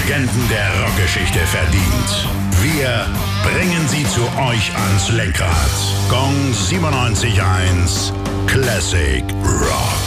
Legenden der Rockgeschichte verdient. Wir bringen sie zu euch ans Lenkrad. Gong 97.1 Classic Rock.